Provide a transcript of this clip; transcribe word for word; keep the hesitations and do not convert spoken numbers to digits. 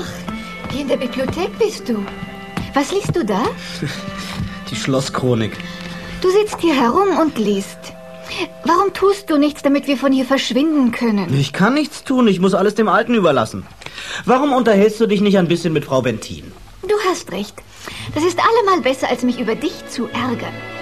Ach, in der Bibliothek bist du. Was liest du da? Die Schlosschronik. Du sitzt hier herum und liest. Warum tust du nichts, damit wir von hier verschwinden können? Ich kann nichts tun, ich muss alles dem Alten überlassen. Warum unterhältst du dich nicht ein bisschen mit Frau Bentin? Du hast recht. Das ist allemal besser, als mich über dich zu ärgern.